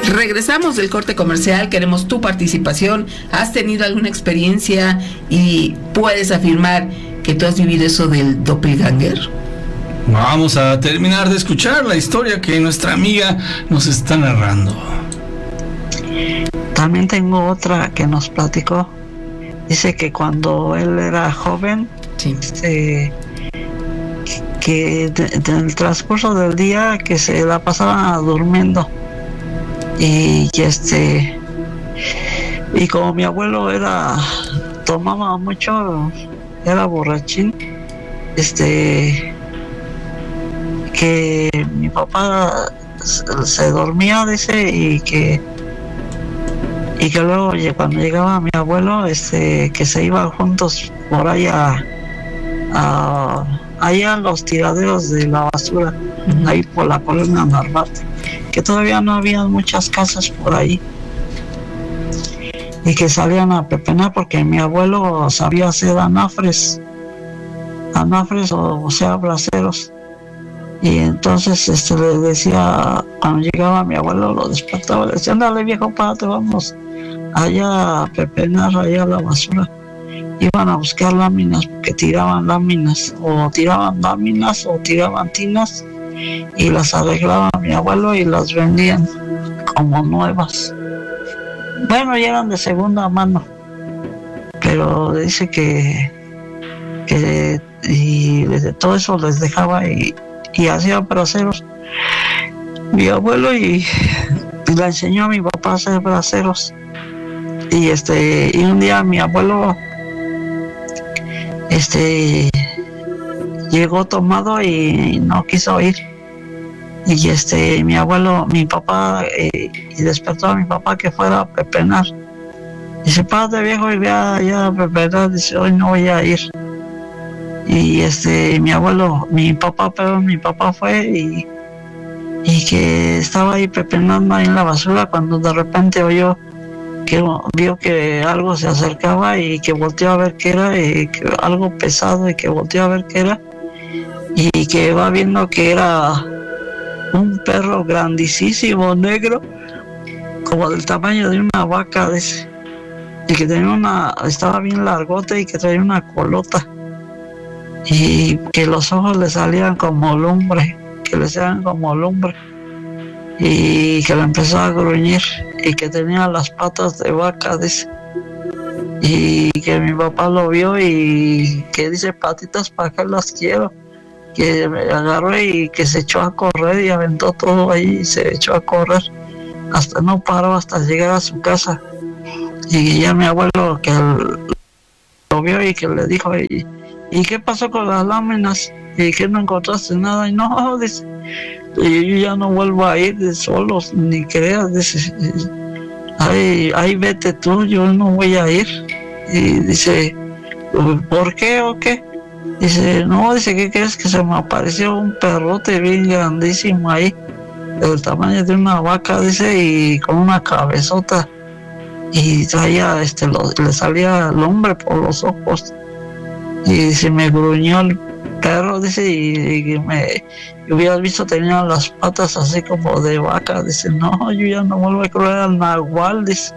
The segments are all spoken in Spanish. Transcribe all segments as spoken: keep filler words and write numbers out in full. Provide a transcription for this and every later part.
Regresamos del corte comercial, queremos tu participación. ¿Has tenido alguna experiencia y puedes afirmar que tú has vivido eso del doppelganger? Vamos a terminar de escuchar la historia que nuestra amiga nos está narrando. También tengo otra que nos platicó. Dice que cuando él era joven, sí. este, que en el transcurso del día que se la pasaba durmiendo. Y, y este y como mi abuelo era tomaba mucho, era borrachín, este que mi papá se dormía, dice, y que y que luego cuando llegaba mi abuelo, este que se iban juntos por ahí a, a allá a los tiraderos de la basura, uh-huh. ahí por la colonia Narvarte, que todavía no había muchas casas por ahí, y que salían a pepenar porque mi abuelo sabía hacer anafres, anafres o, o sea, braseros. Y entonces este le decía, cuando llegaba mi abuelo lo despertaba, le decía, ándale viejo, párate, vamos allá a pepenar, allá a la basura. Iban a buscar láminas porque tiraban láminas, o tiraban láminas o tiraban tinas, y las arreglaba mi abuelo y las vendían como nuevas. Bueno, ya eran de segunda mano, pero dice que que y de todo eso les dejaba y y hacía braseros mi abuelo, y, y le enseñó a mi papá a hacer braseros. Y este y un día mi abuelo este llegó tomado y no quiso ir, y este mi abuelo mi papá eh, y despertó a mi papá que fuera a pepenar. Dice, párate viejo y ve allá a pepenar. Dice, hoy no voy a ir. Y este mi abuelo, mi papá, pero mi papá fue y, y que estaba ahí pepenando ahí en la basura, cuando de repente oyó que vio que algo se acercaba y que volteó a ver qué era, y que algo pesado, y que volteó a ver qué era, y que va viendo que era un perro grandísimo, negro, como del tamaño de una vaca de ese, y que tenía una, estaba bien largote y que traía una colota, y que los ojos le salían como lumbre, que le salían como lumbre, y que le empezó a gruñir, y que tenía las patas de vaca, dice, y que mi papá lo vio y que dice, patitas para acá las quiero, que me agarró y que se echó a correr y aventó todo ahí y se echó a correr, hasta no paró hasta llegar a su casa. Y ya mi abuelo que lo vio y que le dijo, y ¿y qué pasó con las láminas? ¿Y que no encontraste nada? Y no, dice, y yo ya no vuelvo a ir de solos, ni creas, dice, ahí, ahí vete tú, yo no voy a ir. Y dice, ¿por qué o qué? Dice, no, dice, ¿qué crees? Que se me apareció un perrote bien grandísimo ahí, del tamaño de una vaca, dice, y con una cabezota, y traía, este, lo, le salía lumbre por los ojos. Y se me gruñó el perro, dice, y, y me y hubieras visto, tenía las patas así como de vaca. Dice, no, yo ya no vuelvo a creer al nahual, dice.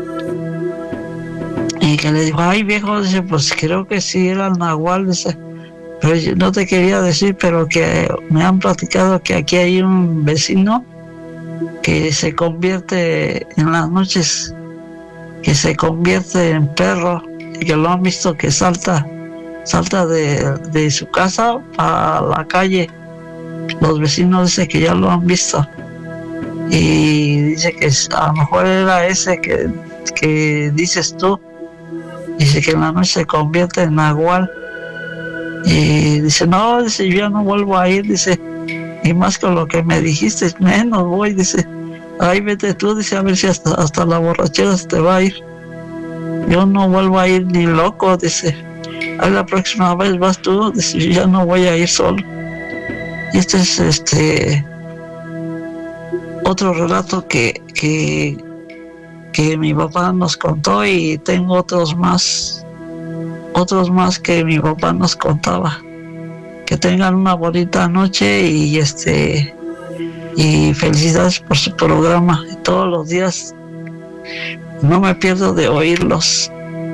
Y que le dijo, ay viejo, dice, pues creo que sí era el nahual, dice, pero yo no te quería decir, pero que me han platicado que aquí hay un vecino que se convierte en las noches, que se convierte en perro, y que lo han visto que salta salta de, de su casa a la calle. Los vecinos dicen que ya lo han visto, y dice que a lo mejor era ese que, que dices tú. Dice que en la noche se convierte en nahual, y dice, no, dice, yo ya no vuelvo a ir, dice, y más con lo que me dijiste, menos voy, dice, ahí vete tú, dice, a ver si hasta, hasta la borrachera se te va a ir. Yo no vuelvo a ir ni loco, dice, ahí la próxima vez vas tú, dice, yo ya no voy a ir solo. Y este es este otro relato que, que, que mi papá nos contó, y tengo otros más, otros más que mi papá nos contaba. Que tengan una bonita noche, y este y felicidades por su programa. Todos los días no me pierdo de oírlos.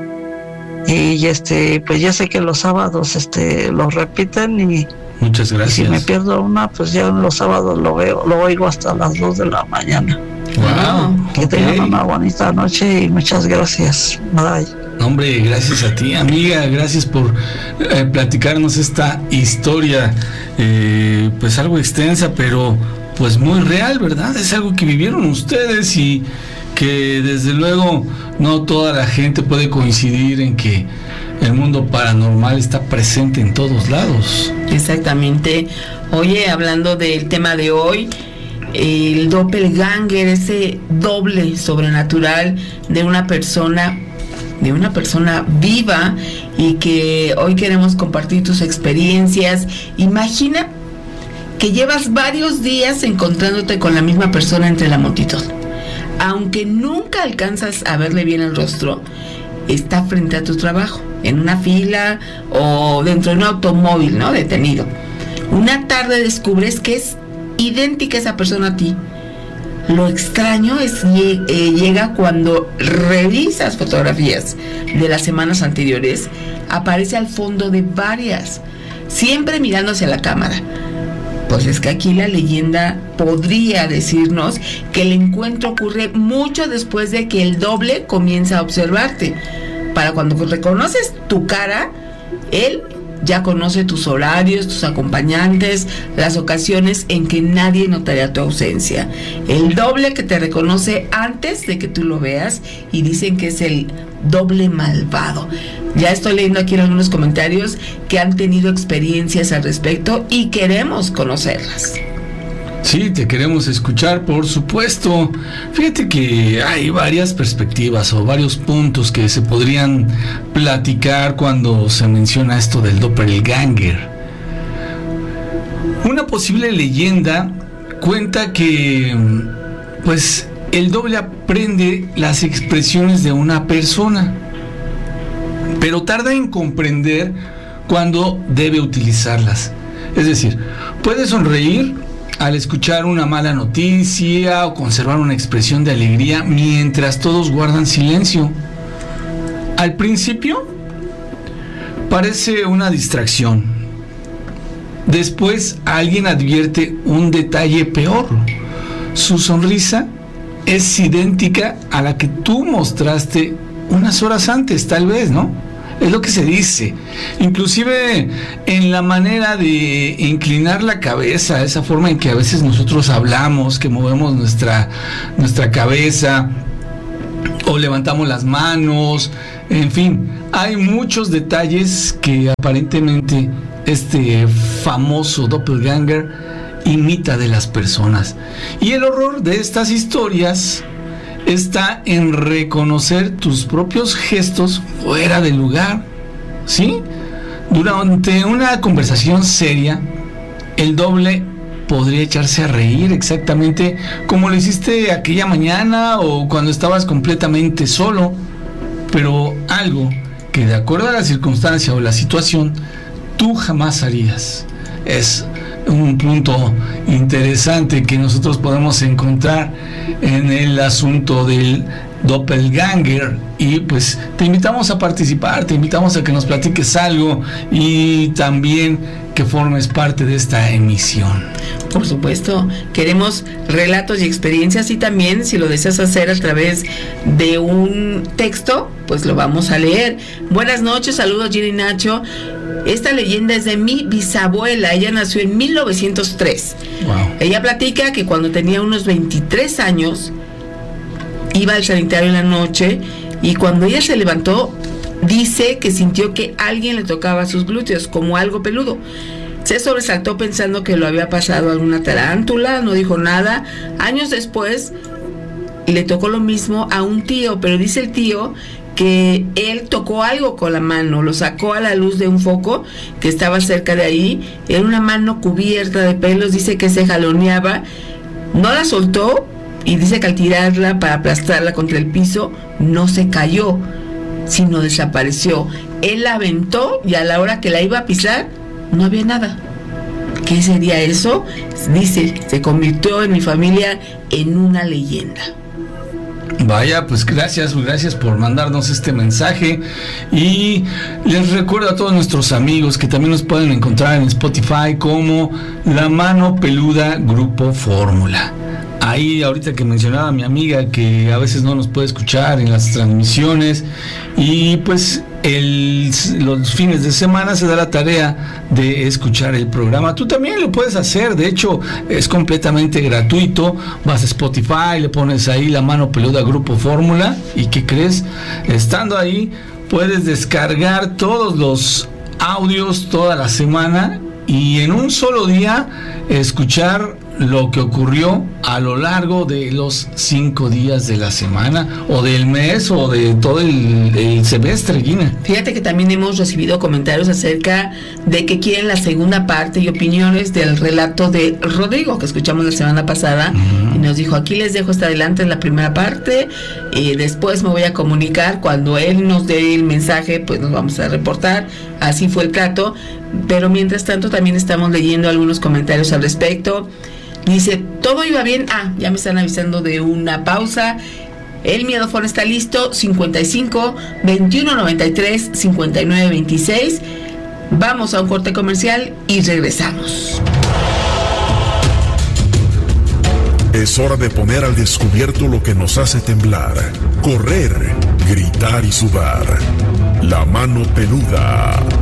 Y este, pues ya sé que los sábados este los repiten y muchas gracias. Y si me pierdo una, pues ya los sábados lo veo, lo oigo hasta las dos de la mañana. Wow. Que Okay. tengan una bonita noche y muchas gracias. Bye. Hombre, gracias a ti, amiga, gracias por eh, platicarnos esta historia, eh, pues algo extensa, pero pues muy real, ¿verdad? Es algo que vivieron ustedes y que desde luego no toda la gente puede coincidir en que el mundo paranormal está presente en todos lados. Exactamente. Oye, hablando del tema de hoy, el doppelganger, ese doble sobrenatural de una persona, de una persona viva, y que hoy queremos compartir tus experiencias. Imagina que llevas varios días encontrándote con la misma persona entre la multitud. Aunque nunca alcanzas a verle bien el rostro, está frente a tu trabajo, en una fila o dentro de un automóvil, ¿no? Detenido. Una tarde descubres que es idéntica esa persona a ti. Lo extraño es eh, llega cuando revisas fotografías de las semanas anteriores, aparece al fondo de varias, siempre mirando hacia la cámara. Pues es que aquí la leyenda podría decirnos que el encuentro ocurre mucho después de que el doble comienza a observarte. Para cuando reconoces tu cara, él ya conoce tus horarios, tus acompañantes, las ocasiones en que nadie notaría tu ausencia. El doble que te reconoce antes de que tú lo veas, y dicen que es el doble malvado. Ya estoy leyendo aquí en algunos comentarios que han tenido experiencias al respecto y queremos conocerlas. Sí, te queremos escuchar, por supuesto. Fíjate que hay varias perspectivas o varios puntos que se podrían platicar cuando se menciona esto del doppelganger. Una posible leyenda cuenta que, pues, el doble aprende las expresiones de una persona, pero tarda en comprender cuándo debe utilizarlas. Es decir, puede sonreír al escuchar una mala noticia o conservar una expresión de alegría mientras todos guardan silencio. Al principio parece una distracción. Después alguien advierte un detalle peor. Su sonrisa es idéntica a la que tú mostraste unas horas antes, tal vez, ¿no? Es lo que se dice. Inclusive en la manera de inclinar la cabeza, esa forma en que a veces nosotros hablamos, que movemos nuestra, nuestra cabeza o levantamos las manos, en fin, hay muchos detalles que aparentemente este famoso doppelganger imita de las personas. Y el horror de estas historias está en reconocer tus propios gestos fuera de lugar, ¿sí? Durante una conversación seria, el doble podría echarse a reír exactamente como lo hiciste aquella mañana o cuando estabas completamente solo, pero algo que, de acuerdo a la circunstancia o la situación, tú jamás harías. Es un punto interesante que nosotros podemos encontrar en el asunto del doppelganger, y pues te invitamos a participar, te invitamos a que nos platiques algo y también que formes parte de esta emisión. Por supuesto, queremos relatos y experiencias, y también si lo deseas hacer a través de un texto, pues lo vamos a leer. Buenas noches, saludos Gina y Nacho. Esta leyenda es de mi bisabuela, ella nació en mil novecientos tres. Wow. Ella platica que cuando tenía unos veintitrés años, iba al sanitario en la noche, y cuando ella se levantó, dice que sintió que alguien le tocaba sus glúteos, como algo peludo. Se sobresaltó pensando que lo había pasado alguna tarántula, no dijo nada. Años después le tocó lo mismo a un tío, pero dice el tío que él tocó algo con la mano, lo sacó a la luz de un foco que estaba cerca de ahí. Era una mano cubierta de pelos, dice que se jaloneaba, no la soltó, y dice que al tirarla para aplastarla contra el piso, no se cayó, sino desapareció. Él la aventó y a la hora que la iba a pisar, no había nada. ¿Qué sería eso? Dice, se convirtió en mi familia en una leyenda. Vaya, pues gracias, gracias por mandarnos este mensaje, y les recuerdo a todos nuestros amigos que también nos pueden encontrar en Spotify como La Mano Peluda Grupo Fórmula. Ahí, ahorita que mencionaba a mi amiga que a veces no nos puede escuchar en las transmisiones, y pues el, los fines de semana se da la tarea de escuchar el programa. Tú también lo puedes hacer, de hecho es completamente gratuito. Vas a Spotify, le pones ahí La Mano Peluda Grupo Fórmula, y ¿qué crees? Estando ahí puedes descargar todos los audios toda la semana, y en un solo día escuchar lo que ocurrió a lo largo de los cinco días de la semana, o del mes, o de todo el, el semestre, Gina. Fíjate que también hemos recibido comentarios acerca de que quieren la segunda parte y opiniones del relato de Rodrigo, que escuchamos la semana pasada, uh-huh. y nos dijo, aquí les dejo hasta adelante la primera parte, y después me voy a comunicar, cuando él nos dé el mensaje, pues nos vamos a reportar. Así fue el trato, pero mientras tanto también estamos leyendo algunos comentarios al respecto. Dice, todo iba bien. Ah, ya me están avisando de una pausa. El miedofón está listo. cincuenta y cinco, veintiuno noventa y tres, cincuenta y nueve veintiséis. Vamos a un corte comercial y regresamos. Es hora de poner al descubierto lo que nos hace temblar, correr, gritar y sudar. La Mano Peluda.